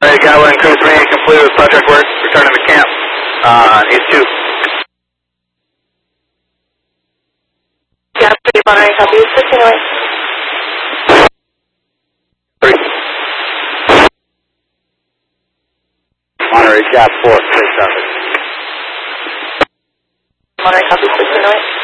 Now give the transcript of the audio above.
Hey, Gatling, Cruise Marine, complete with project work, returning to camp. Needs 2. Gas 3, Monterey, copy, 16 away. 3. Monterey, Gas 4, 6 traffic. Monterey, copy, 16 away.